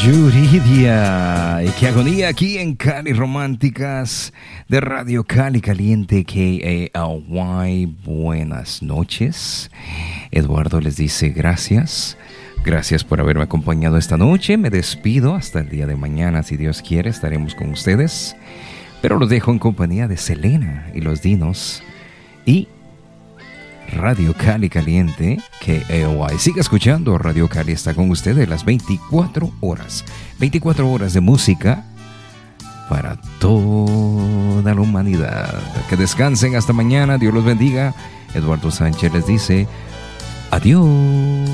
Yuridia. Y qué agonía aquí en Cali Románticas de Radio Cali Caliente KALY. Buenas noches. Eduardo les dice gracias. Gracias por haberme acompañado esta noche. Me despido hasta el día de mañana. Si Dios quiere, estaremos con ustedes. Pero los dejo en compañía de Selena y los Dinos. Y Radio Cali Caliente KALY. Siga escuchando. Radio Cali está con ustedes las 24 horas. 24 horas de música para toda la humanidad. Que descansen hasta mañana. Dios los bendiga. Eduardo Sánchez les dice adiós.